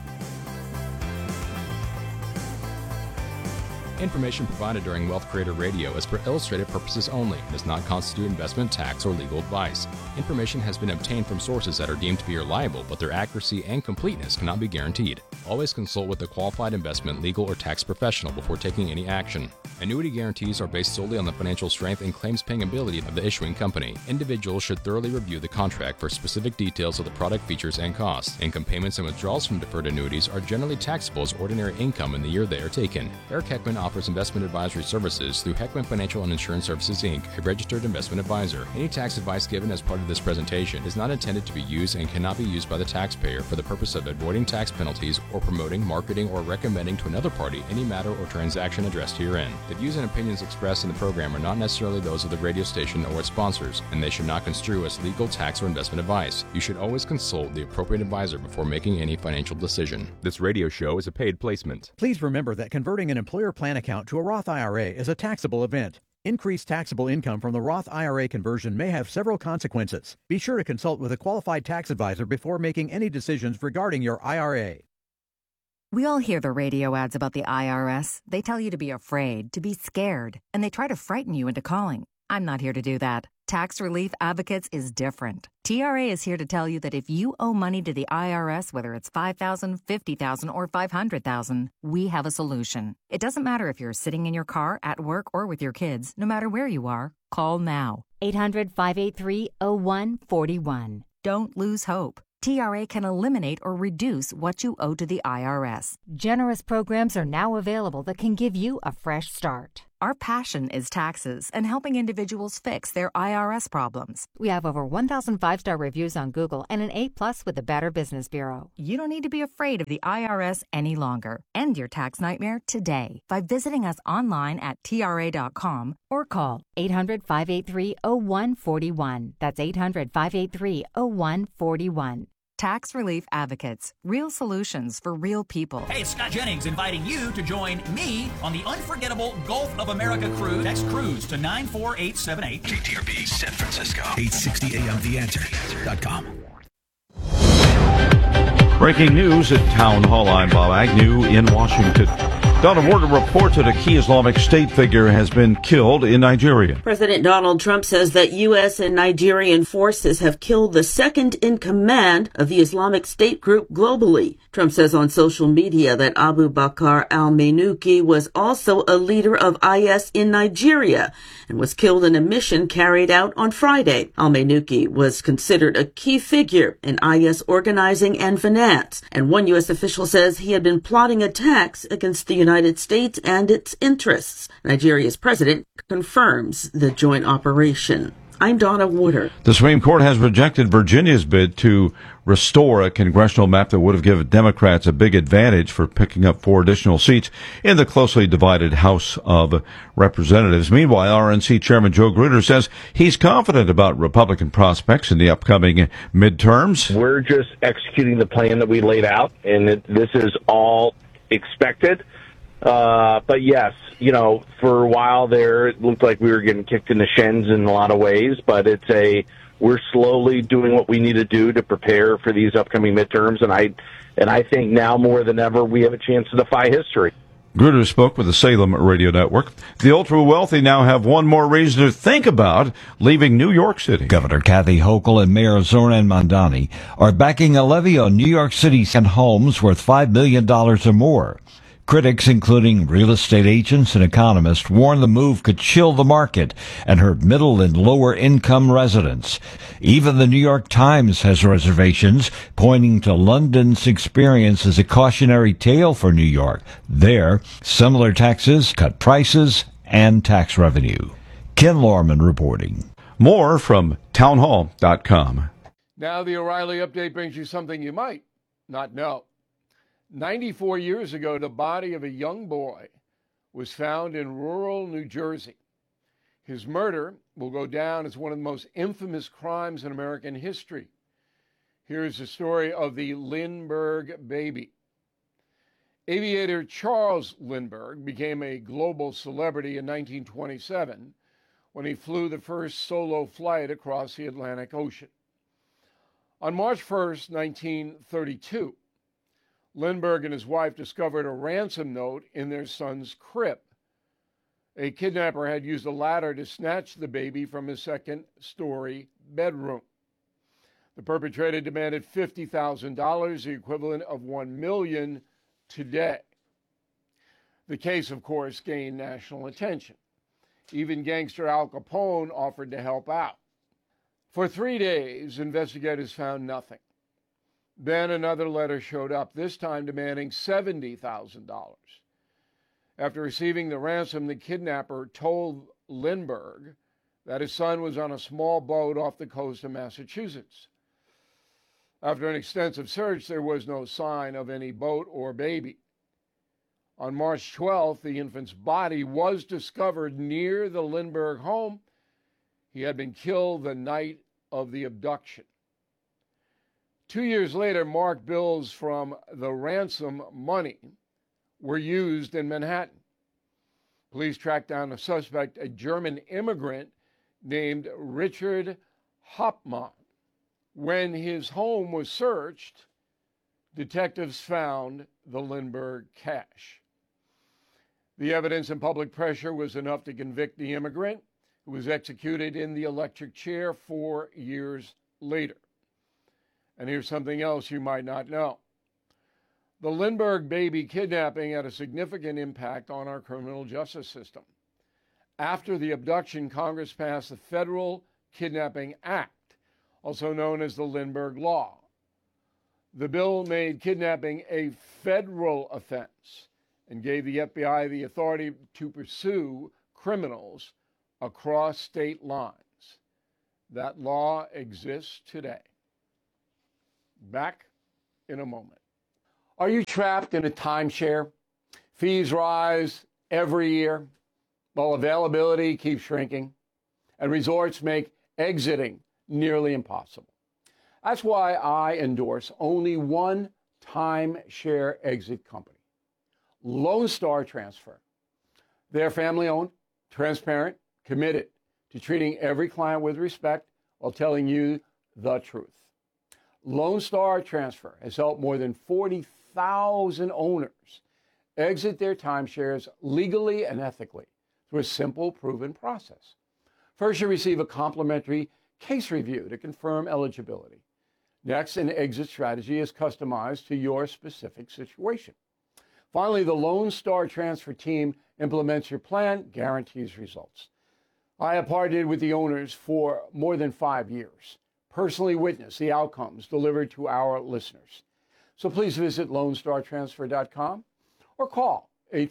Information provided during Wealth Creator Radio is for illustrative purposes only and does not constitute investment, tax, or legal advice. Information has been obtained from sources that are deemed to be reliable, but their accuracy and completeness cannot be guaranteed. Always consult with a qualified investment, legal, or tax professional before taking any action. Annuity guarantees are based solely on the financial strength and claims-paying ability of the issuing company. Individuals should thoroughly review the contract for specific details of the product features and costs. Income payments and withdrawals from deferred annuities are generally taxable as ordinary income in the year they are taken. Eric Heckman offers investment advisory services through Heckman Financial and Insurance Services, Inc., a registered investment advisor. Any tax advice given as part of this presentation is not intended to be used and cannot be used by the taxpayer for the purpose of avoiding tax penalties or promoting, marketing, or recommending to another party any matter or transaction addressed herein. The views and opinions expressed in the program are not necessarily those of the radio station or its sponsors, and they should not construe as legal, tax, or investment advice. You should always consult the appropriate advisor before making any financial decision. This radio show is a paid placement. Please remember that converting an employer plan account to a Roth IRA is a taxable event. Increased taxable income from the Roth IRA conversion may have several consequences. Be sure to consult with a qualified tax advisor before making any decisions regarding your IRA. We all hear the radio ads about the IRS. They tell you to be afraid, to be scared, and they try to frighten you into calling. I'm not here to do that. Tax Relief Advocates is different. TRA is here to tell you that if you owe money to the IRS, whether it's $5,000, $50,000, or $500,000, we have a solution. It doesn't matter if you're sitting in your car, at work, or with your kids. No matter where you are, call now. 800-583-0141. Don't lose hope. TRA can eliminate or reduce what you owe to the IRS. Generous programs are now available that can give you a fresh start. Our passion is taxes and helping individuals fix their IRS problems. We have over 1,000 5-star reviews on Google and an A+ with the Better Business Bureau. You don't need to be afraid of the IRS any longer. End your tax nightmare today by visiting us online at TRA.com or call 800-583-0141. That's 800-583-0141. Tax Relief Advocates. Real solutions for real people. Hey, it's Scott Jennings inviting you to join me on the unforgettable Gulf of America cruise. Text cruise to 94878. KTRB San Francisco. 860 AM TheAnswer.com. Breaking news at Town Hall. I'm Bob Agnew in Washington. Donna Warder reports that a key Islamic State figure has been killed in Nigeria. President Donald Trump says that U.S. and Nigerian forces have killed the second in command of the Islamic State group globally. Trump says on social media that Abu Bakr al-Manuki was also a leader of IS in Nigeria and was killed in a mission carried out on Friday. Al-Manuki was considered a key figure in IS organizing and finance, and one U.S. official says he had been plotting attacks against the United States and its interests. Nigeria's president confirms the joint operation. I'm Donna Warder. The Supreme Court has rejected Virginia's bid to restore a congressional map that would have given Democrats a big advantage for picking up 4 additional seats in the closely divided House of Representatives. Meanwhile, RNC Chairman Joe Grutter says he's confident about Republican prospects in the upcoming midterms. We're just executing the plan that we laid out, and this is all expected. But yes, for a while there, it looked like we were getting kicked in the shins in a lot of ways, but we're slowly doing what we need to do to prepare for these upcoming midterms. And I think now more than ever, we have a chance to defy history. Grutter spoke with the Salem Radio Network. The ultra-wealthy now have one more reason to think about leaving New York City. Governor Kathy Hochul and Mayor Zoran Mandani are backing a levy on New York City's homes worth $5 million or more. Critics, including real estate agents and economists, warn the move could chill the market and hurt middle and lower income residents. Even the New York Times has reservations, pointing to London's experience as a cautionary tale for New York. There, similar taxes cut prices and tax revenue. Ken Lorman reporting. More from townhall.com. Now the O'Reilly Update brings you something you might not know. 94 years ago, the body of a young boy was found in rural New Jersey. His murder will go down as one of the most infamous crimes in American history. Here's the story of the Lindbergh baby. Aviator Charles Lindbergh became a global celebrity in 1927 when he flew the first solo flight across the Atlantic Ocean. On March 1st, 1932, Lindbergh and his wife discovered a ransom note in their son's crib. A kidnapper had used a ladder to snatch the baby from his second-story bedroom. The perpetrator demanded $50,000, the equivalent of $1 million today. The case, of course, gained national attention. Even gangster Al Capone offered to help out. For 3 days, investigators found nothing. Then another letter showed up, this time demanding $70,000. After receiving the ransom, the kidnapper told Lindbergh that his son was on a small boat off the coast of Massachusetts. After an extensive search, there was no sign of any boat or baby. On March 12th, the infant's body was discovered near the Lindbergh home. He had been killed the night of the abduction. 2 years later, marked bills from the ransom money were used in Manhattan. Police tracked down a suspect, a German immigrant named Richard Hauptmann. When his home was searched, detectives found the Lindbergh cash. The evidence and public pressure was enough to convict the immigrant, who was executed in the electric chair 4 years later. And here's something else you might not know. The Lindbergh baby kidnapping had a significant impact on our criminal justice system. After the abduction, Congress passed the Federal Kidnapping Act, also known as the Lindbergh Law. The bill made kidnapping a federal offense and gave the FBI the authority to pursue criminals across state lines. That law exists today. Back in a moment. Are you trapped in a timeshare? Fees rise every year, while availability keeps shrinking, and resorts make exiting nearly impossible. That's why I endorse only one timeshare exit company, Lone Star Transfer. They're family-owned, transparent, committed to treating every client with respect while telling you the truth. Lone Star Transfer has helped more than 40,000 owners exit their timeshares legally and ethically through a simple, proven process. First, you receive a complimentary case review to confirm eligibility. Next, an exit strategy is customized to your specific situation. Finally, the Lone Star Transfer team implements your plan, guarantees results. I have partnered with the owners for more than 5 years, personally witnessed the outcomes delivered to our listeners. So please visit LoneStarTransfer.com or call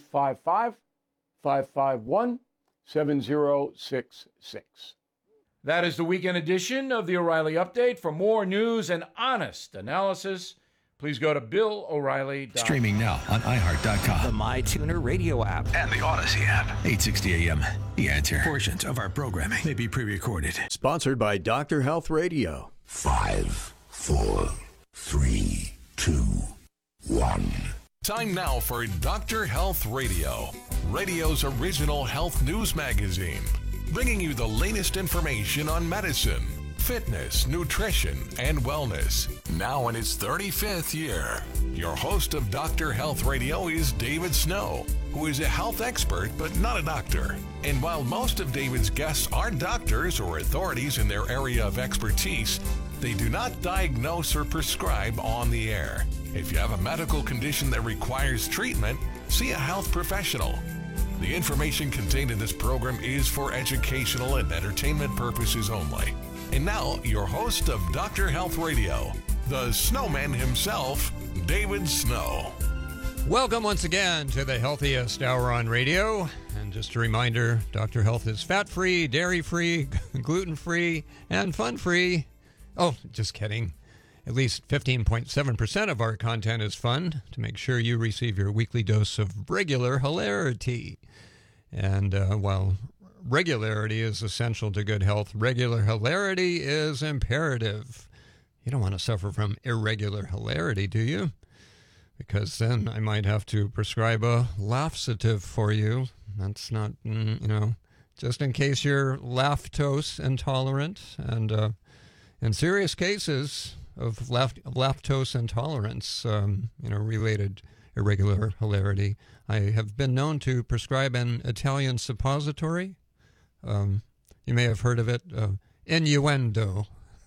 855-551-7066. That is the weekend edition of the O'Reilly Update. For more news and honest analysis, please go to BillO'Reilly.com. Streaming now on iHeart.com. The MyTuner radio app. And the Odyssey app. 860 AM. The Answer. Portions of our programming may be pre-recorded. Sponsored by Dr. Health Radio. 5, 4, 3, 2, 1. Time now for Dr. Health Radio, radio's original health news magazine, bringing you the latest information on medicine, fitness, nutrition, and wellness. Now in its 35th year, your host of Dr. Health Radio is David Snow, who is a health expert but not a doctor. And while most of David's guests are doctors or authorities in their area of expertise, they do not diagnose or prescribe on the air. If you have a medical condition that requires treatment, see a health professional. The information contained in this program is for educational and entertainment purposes only. And now, your host of Dr. Health Radio, the snowman himself, David Snow. Welcome once again to the healthiest hour on radio. And just a reminder, Dr. Health is fat-free, dairy-free, gluten-free, and fun-free. Oh, just kidding. At least 15.7% of our content is fun, to make sure you receive your weekly dose of regular hilarity. And while regularity is essential to good health, regular hilarity is imperative. You don't want to suffer from irregular hilarity, do you? Because then I might have to prescribe a laxative for you. That's not, just in case you're lactose intolerant. And in serious cases of lactose intolerance, related irregular hilarity, I have been known to prescribe an Italian suppository. You may have heard of it, innuendo.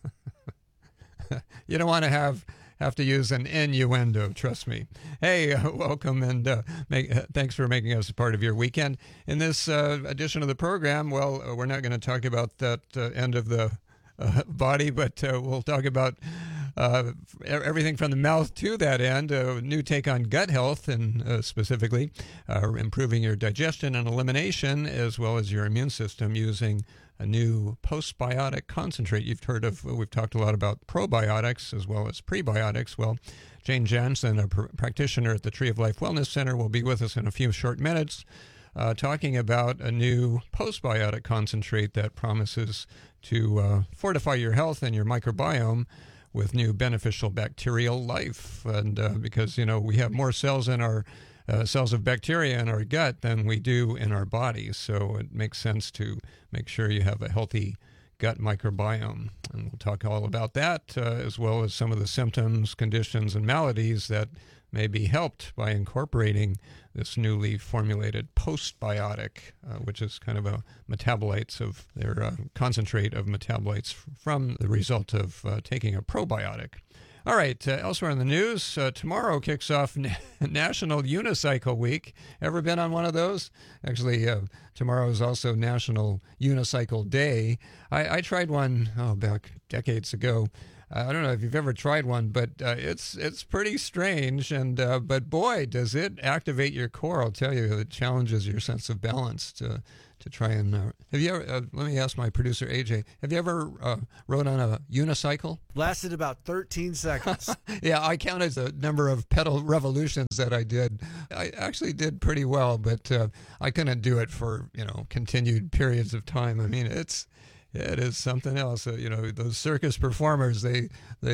You don't want to have to use an innuendo, trust me. Hey, welcome, and thanks for making us a part of your weekend. In this edition of the program, we're not going to talk about that end of the body, but we'll talk about everything from the mouth to that end, a new take on gut health, and specifically improving your digestion and elimination, as well as your immune system, using a new postbiotic concentrate. We've talked a lot about probiotics as well as prebiotics. Well, Jane Jansen, a practitioner at the Tree of Life Wellness Center, will be with us in a few short minutes, talking about a new postbiotic concentrate that promises to fortify your health and your microbiome with new beneficial bacterial life. And because, we have more cells in our cells of bacteria in our gut than we do in our bodies. So it makes sense to make sure you have a healthy gut microbiome. And we'll talk all about that, as well as some of the symptoms, conditions, and maladies that may be helped by incorporating this newly formulated postbiotic, which is kind of a metabolites of their concentrate of metabolites from the result of taking a probiotic. All right, elsewhere in the news, tomorrow kicks off National Unicycle Week. Ever been on one of those? Actually, tomorrow is also National Unicycle Day. I tried one, back decades ago. I don't know if you've ever tried one, but it's pretty strange. And but boy, does it activate your core! I'll tell you, it challenges your sense of balance to try and. Have you ever? Let me ask my producer AJ. Have you ever rode on a unicycle? Lasted about 13 seconds. Yeah, I counted the number of pedal revolutions that I did. I actually did pretty well, but I couldn't do it for continued periods of time. I mean, it is something else. Those circus performers, they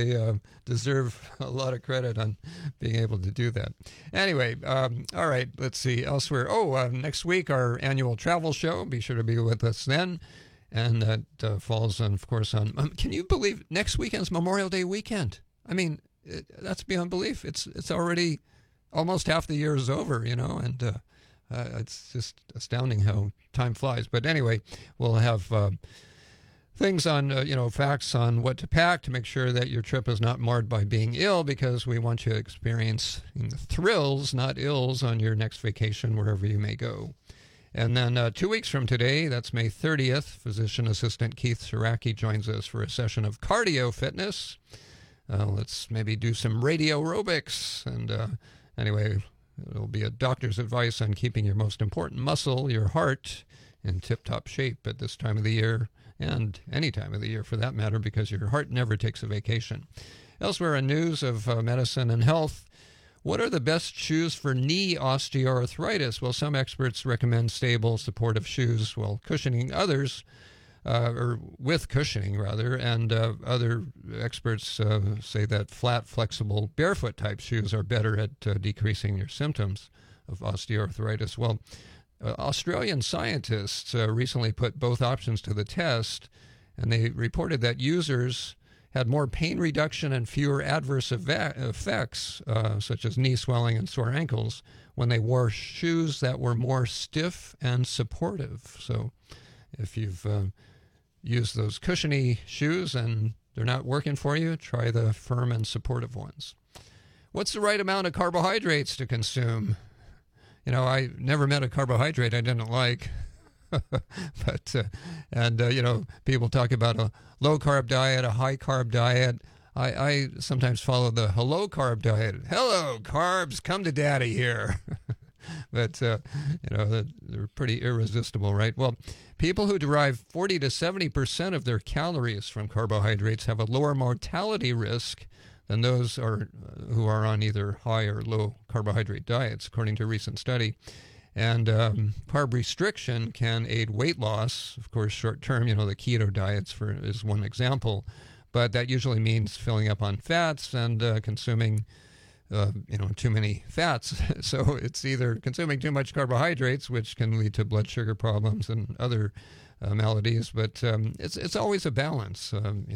deserve a lot of credit on being able to do that. Anyway, all right, let's see. Elsewhere, next week, our annual travel show. Be sure to be with us then. And that falls, of course, on... can you believe next weekend's Memorial Day weekend? I mean, that's beyond belief. It's already almost half the year is over, and it's just astounding how time flies. But anyway, we'll have... things on, facts on what to pack to make sure that your trip is not marred by being ill, because we want you to experience the thrills, not ills, on your next vacation, wherever you may go. And then 2 weeks from today, that's May 30th, physician assistant Keith Saraki joins us for a session of cardio fitness. Let's maybe do some radio aerobics. And anyway, it'll be a doctor's advice on keeping your most important muscle, your heart, in tip-top shape at this time of the year. And any time of the year for that matter, because your heart never takes a vacation. Elsewhere in news of medicine and health, what are the best shoes for knee osteoarthritis? Well, some experts recommend stable, supportive shoes, while cushioning others, or with cushioning rather, and other experts say that flat, flexible, barefoot type shoes are better at decreasing your symptoms of osteoarthritis. Well, Australian scientists recently put both options to the test, and they reported that users had more pain reduction and fewer adverse effects, such as knee swelling and sore ankles, when they wore shoes that were more stiff and supportive. So if you've used those cushiony shoes and they're not working for you, try the firm and supportive ones. What's the right amount of carbohydrates to consume? I never met a carbohydrate I didn't like. But, people talk about a low-carb diet, a high-carb diet. I sometimes follow the hello carb diet. Hello, carbs, come to daddy here. But, they're pretty irresistible, right? Well, people who derive 40 to 70% of their calories from carbohydrates have a lower mortality risk than those who are on either high or low carbohydrate diets, according to a recent study. And carb restriction can aid weight loss. Of course, short term, the keto diets is one example, but that usually means filling up on fats and consuming, too many fats. So it's either consuming too much carbohydrates, which can lead to blood sugar problems and other maladies, but it's always a balance.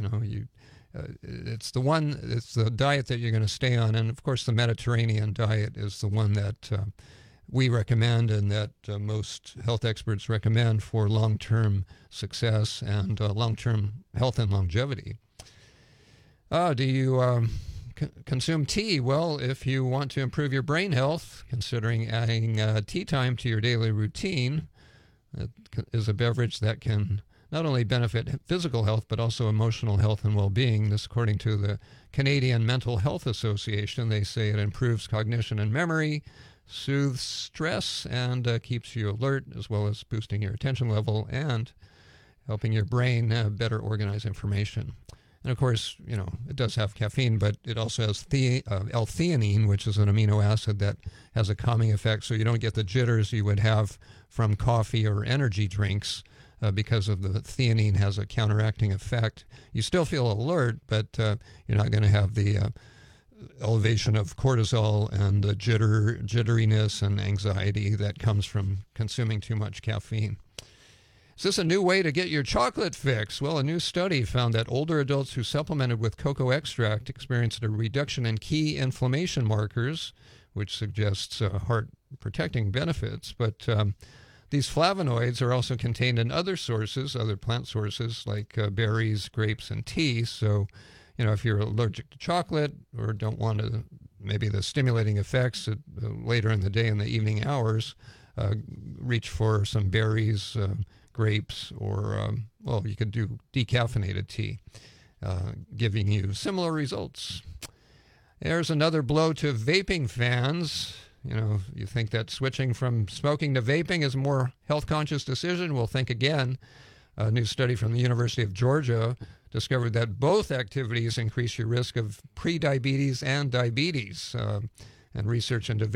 It's the diet that you're going to stay on, and of course, the Mediterranean diet is the one that we recommend and that most health experts recommend for long-term success and long-term health and longevity. Do you consume tea? Well, if you want to improve your brain health, considering adding tea time to your daily routine, it is a beverage that can not only benefit physical health, but also emotional health and well-being. This, according to the Canadian Mental Health Association, they say it improves cognition and memory, soothes stress, and keeps you alert, as well as boosting your attention level and helping your brain better organize information. And of course, it does have caffeine, but it also has L-theanine, which is an amino acid that has a calming effect, so you don't get the jitters you would have from coffee or energy drinks because of the theanine has a counteracting effect. You still feel alert, but you're not going to have the elevation of cortisol and the jitteriness and anxiety that comes from consuming too much caffeine. Is this a new way to get your chocolate fix? Well, a new study found that older adults who supplemented with cocoa extract experienced a reduction in key inflammation markers, which suggests heart protecting benefits. But these flavonoids are also contained in other plant sources like berries, grapes, and tea. So, if you're allergic to chocolate or don't want to, maybe the stimulating effects later in the day in the evening hours, reach for some berries, grapes, or, you could do decaffeinated tea, giving you similar results. There's another blow to vaping fans. You think that switching from smoking to vaping is a more health-conscious decision? Well, think again. A new study from the University of Georgia discovered that both activities increase your risk of prediabetes and diabetes. And research into